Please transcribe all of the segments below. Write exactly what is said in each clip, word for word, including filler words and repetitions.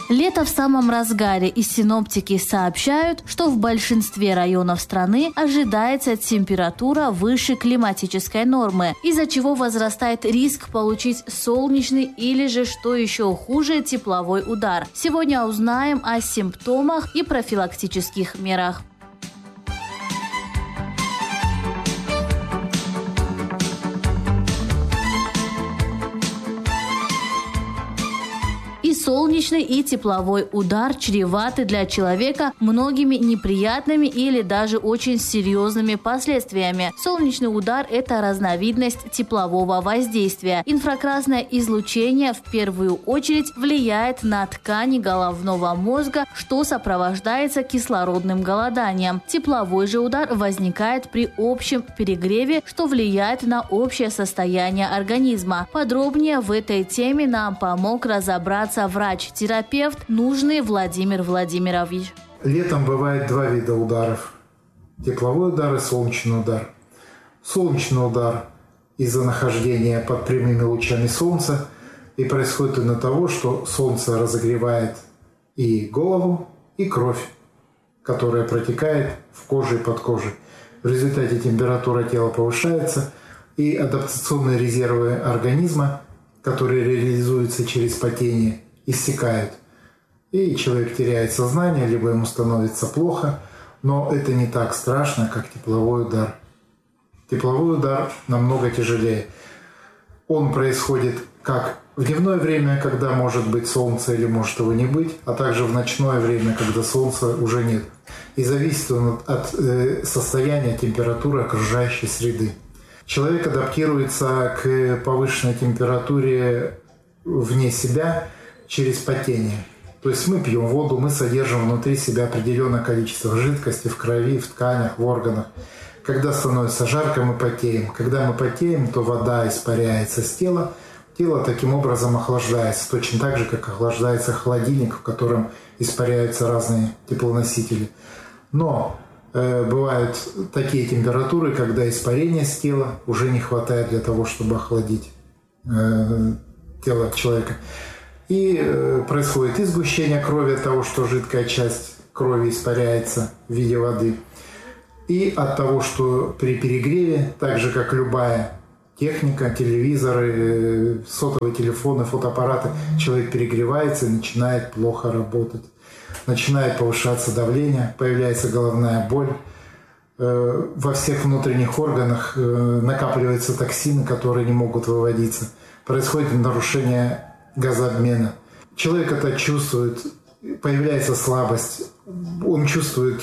Лето в самом разгаре, и синоптики сообщают, что в большинстве районов страны ожидается температура выше климатической нормы, из-за чего возрастает риск получить солнечный или же, что еще хуже, тепловой удар. Сегодня узнаем о симптомах и профилактических мерах. И солнечный, и тепловой удар чреваты для человека многими неприятными или даже очень серьезными последствиями. Солнечный удар – это разновидность теплового воздействия. Инфракрасное излучение в первую очередь влияет на ткани головного мозга, что сопровождается кислородным голоданием. Тепловой же удар возникает при общем перегреве, что влияет на общее состояние организма. Подробнее в этой теме нам помог разобраться врач-терапевт Нужный Владимир Владимирович. Летом бывает два вида ударов. Тепловой удар и солнечный удар. Солнечный удар из-за нахождения под прямыми лучами солнца, и происходит именно того, что солнце разогревает и голову, и кровь, которая протекает в коже и под кожей. В результате температура тела повышается, и адаптационные резервы организма, которые реализуются через потение, иссякают. И человек теряет сознание, либо ему становится плохо, но это не так страшно, как тепловой удар. Тепловой удар намного тяжелее. Он происходит как в дневное время, когда может быть солнце или может его не быть, а также в ночное время, когда солнца уже нет. И зависит он от состояния температуры окружающей среды. Человек адаптируется к повышенной температуре вне себя через потение. То есть мы пьем воду, мы содержим внутри себя определенное количество жидкости в крови, в тканях, в органах. Когда становится жарко, мы потеем. Когда мы потеем, то вода испаряется с тела. Тело таким образом охлаждается, точно так же, как охлаждается холодильник, в котором испаряются разные теплоносители. Но э, бывают такие температуры, когда испарения с тела уже не хватает для того, чтобы охладить э, тело человека. И э, происходит и сгущение крови от того, что жидкая часть крови испаряется в виде воды. И от того, что при перегреве, так же как любая техника, телевизоры, э, сотовые телефоны, фотоаппараты, человек перегревается и начинает плохо работать. Начинает повышаться давление, появляется головная боль. Э, во всех внутренних органах э, накапливаются токсины, которые не могут выводиться. Происходит нарушение газообмена. Человек это чувствует, появляется слабость, он чувствует,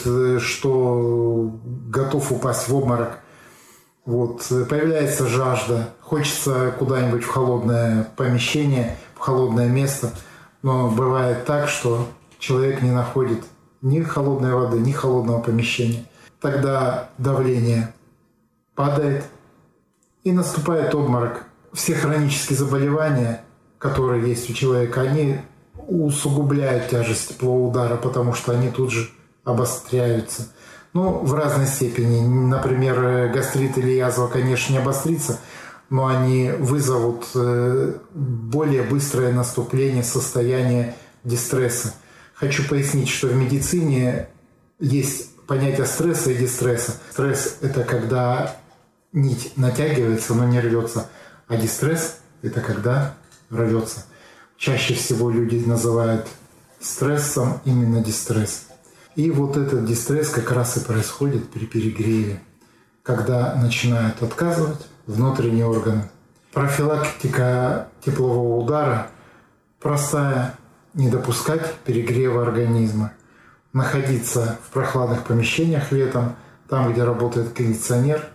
что готов упасть в обморок. Вот. Появляется жажда, хочется куда-нибудь в холодное помещение, в холодное место, но бывает так, что человек не находит ни холодной воды, ни холодного помещения. Тогда давление падает и наступает обморок. Все хронические заболевания, которые есть у человека, они усугубляют тяжесть теплового удара, потому что они тут же обостряются. Ну, в разной степени. Например, гастрит или язва, конечно, не обострится, но они вызовут более быстрое наступление состояния дистресса. Хочу пояснить, что в медицине есть понятие стресса и дистресса. Стресс – это когда нить натягивается, но не рвется, а дистресс – это когда рвется. Чаще всего люди называют стрессом именно дистресс. И вот этот дистресс как раз и происходит при перегреве, когда начинают отказывать внутренние органы. Профилактика теплового удара простая: не допускать перегрева организма, находиться в прохладных помещениях летом, там, где работает кондиционер,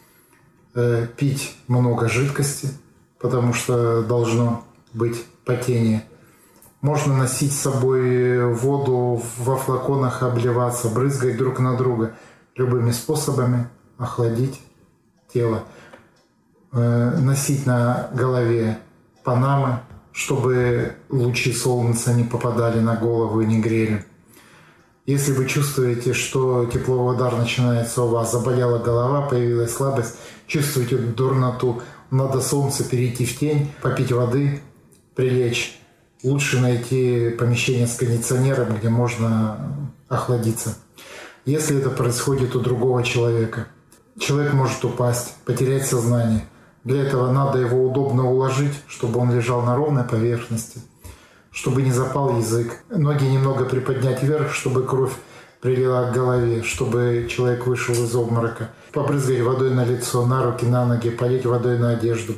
э, пить много жидкости, потому что должно быть потение. Можно носить с собой воду во флаконах, обливаться, брызгать друг на друга. Любыми способами охладить тело. Э, носить на голове панамы, чтобы лучи солнца не попадали на голову и не грели. Если вы чувствуете, что тепловой удар начинается у вас, заболела голова, появилась слабость, чувствуете дурноту, надо солнце перейти в тень, попить воды, прилечь лучше найти помещение с кондиционером, где можно охладиться. Если это происходит у другого человека, человек может упасть, потерять сознание. Для этого надо его удобно уложить, чтобы он лежал на ровной поверхности, чтобы не запал язык. Ноги немного приподнять вверх, чтобы кровь прилила к голове, чтобы человек вышел из обморока. Побрызгать водой на лицо, на руки, на ноги, полить водой на одежду.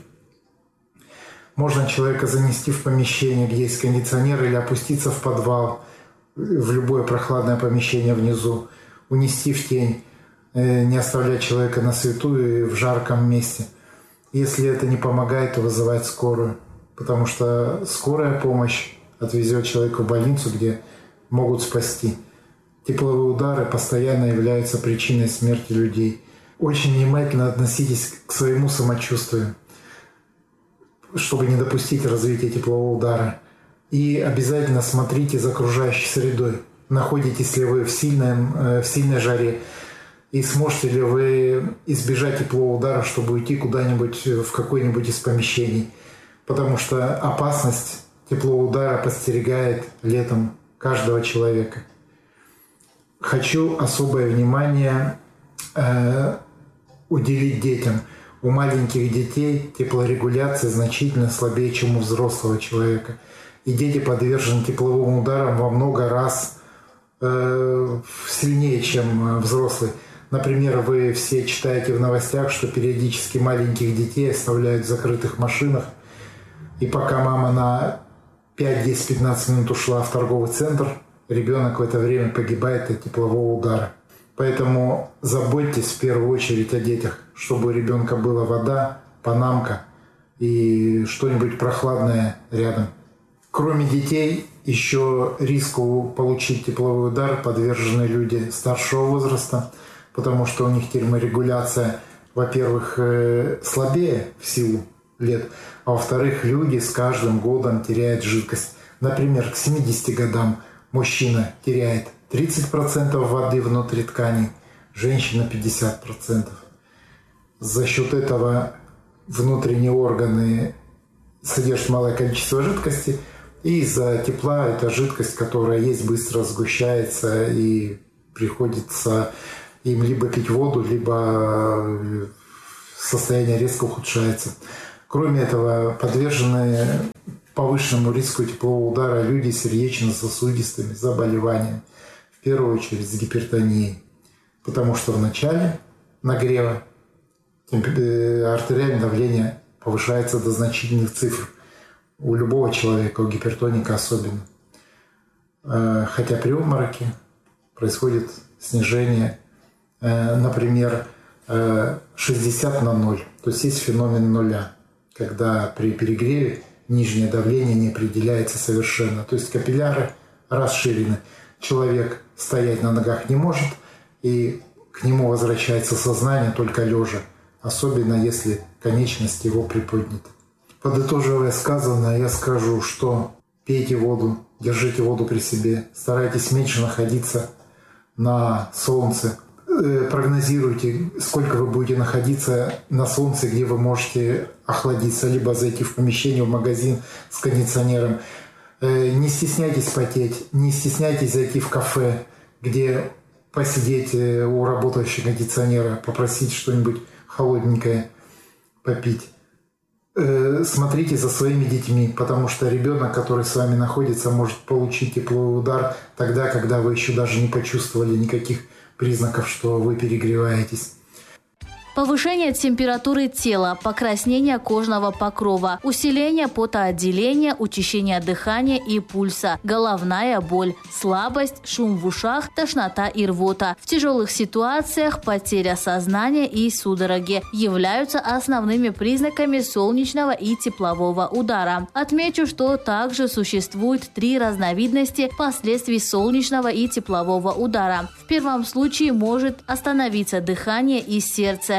Можно человека занести в помещение, где есть кондиционер, или опуститься в подвал, в любое прохладное помещение внизу, унести в тень, не оставлять человека на свету и в жарком месте. Если это не помогает, то вызывать скорую, потому что скорая помощь отвезет человека в больницу, где могут спасти. Тепловые удары постоянно являются причиной смерти людей. Очень внимательно относитесь к своему самочувствию, чтобы не допустить развития теплового удара. И обязательно смотрите за окружающей средой. Находитесь ли вы в, сильном, в сильной жаре, и сможете ли вы избежать теплового удара, чтобы уйти куда-нибудь в какое-нибудь из помещений. Потому что опасность теплового удара подстерегает летом каждого человека. Хочу особое внимание э, уделить детям. У маленьких детей теплорегуляция значительно слабее, чем у взрослого человека. И дети подвержены тепловым ударам во много раз э, сильнее, чем взрослые. Например, вы все читаете в новостях, что периодически маленьких детей оставляют в закрытых машинах. И пока мама на пять, десять, пятнадцать минут ушла в торговый центр, ребенок в это время погибает от теплового удара. Поэтому заботьтесь в первую очередь о детях, чтобы у ребенка была вода, панамка и что-нибудь прохладное рядом. Кроме детей, еще риску получить тепловой удар подвержены люди старшего возраста, потому что у них терморегуляция, во-первых, слабее в силу лет, а во-вторых, люди с каждым годом теряют жидкость. Например, к семидесяти годам мужчина теряет тридцать процентов воды внутри тканей, женщина пятьдесят процентов. За счет этого внутренние органы содержат малое количество жидкости, и из-за тепла эта жидкость, которая есть, быстро сгущается, и приходится им либо пить воду, либо состояние резко ухудшается. Кроме этого, подвержены повышенному риску теплового удара люди с сердечно-сосудистыми заболеваниями, в первую очередь с гипертонией, потому что в начале нагрева артериальное давление повышается до значительных цифр. У любого человека, у гипертоника особенно. Хотя при обмороке происходит снижение, например, шестьдесят на ноль. То есть есть феномен нуля, когда при перегреве нижнее давление не определяется совершенно. То есть капилляры расширены. Человек стоять на ногах не может, и к нему возвращается сознание только лежа, особенно если конечность его приподнята. Подытоживая сказанное, я скажу, что пейте воду, держите воду при себе, старайтесь меньше находиться на солнце. Прогнозируйте, сколько вы будете находиться на солнце, где вы можете охладиться, либо зайти в помещение, в магазин с кондиционером. Не стесняйтесь потеть, не стесняйтесь зайти в кафе, где посидеть у работающего кондиционера, попросить что-нибудь холодненькое попить. Смотрите за своими детьми, потому что ребенок, который с вами находится, может получить тепловой удар тогда, когда вы еще даже не почувствовали никаких признаков, что вы перегреваетесь. Повышение температуры тела, покраснение кожного покрова, усиление потоотделения, учащение дыхания и пульса, головная боль, слабость, шум в ушах, тошнота и рвота. В тяжелых ситуациях потеря сознания и судороги являются основными признаками солнечного и теплового удара. Отмечу, что также существует три разновидности последствий солнечного и теплового удара. В первом случае может остановиться дыхание и сердце.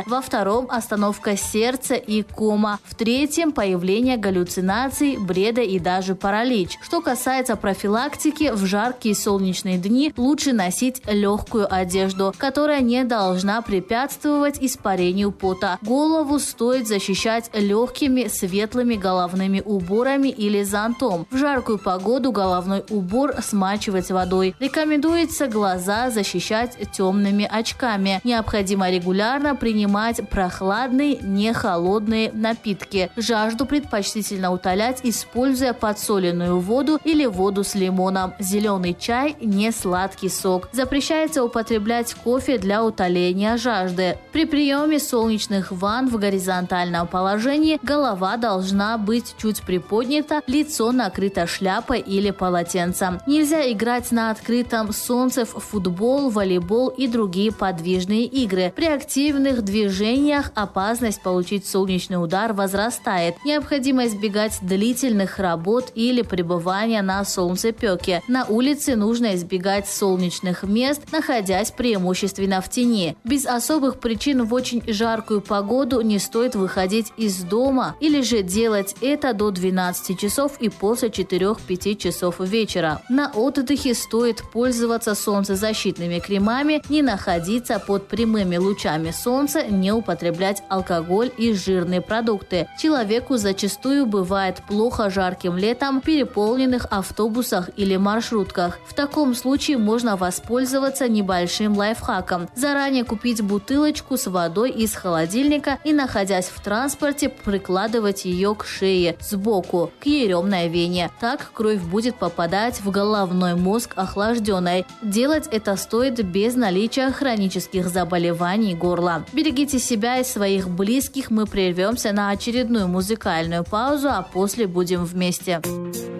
во втором – остановка сердца и кома, в третьем – появление галлюцинаций, бреда и даже паралич. Что касается профилактики, в жаркие солнечные дни лучше носить легкую одежду, которая не должна препятствовать испарению пота. Голову стоит защищать легкими светлыми головными уборами или зонтом. В жаркую погоду головной убор смачивать водой. Рекомендуется глаза защищать темными очками. Необходимо регулярно принимать прохладные, не холодные напитки. Жажду предпочтительно утолять, используя подсоленную воду или воду с лимоном. Зеленый чай – не сладкий сок. Запрещается употреблять кофе для утоления жажды. При приеме солнечных ванн в горизонтальном положении голова должна быть чуть приподнята, лицо накрыто шляпой или полотенцем. Нельзя играть на открытом солнце в футбол, волейбол и другие подвижные игры. При активных движениях опасность получить солнечный удар возрастает. Необходимо избегать длительных работ или пребывания на солнцепеке. На улице нужно избегать солнечных мест, находясь преимущественно в тени. Без особых причин в очень жаркую погоду не стоит выходить из дома или же делать это до двенадцати часов и после четырёх-пяти часов вечера. На отдыхе стоит пользоваться солнцезащитными кремами, не находиться под прямыми лучами солнца, не употреблять алкоголь и жирные продукты. Человеку зачастую бывает плохо жарким летом в переполненных автобусах или маршрутках. В таком случае можно воспользоваться небольшим лайфхаком. Заранее купить бутылочку с водой из холодильника и, находясь в транспорте, прикладывать ее к шее сбоку, к еремной вене. Так кровь будет попадать в головной мозг охлажденной. Делать это стоит без наличия хронических заболеваний горла. Берегите себя и своих близких. Мы прервемся на очередную музыкальную паузу, а после будем вместе.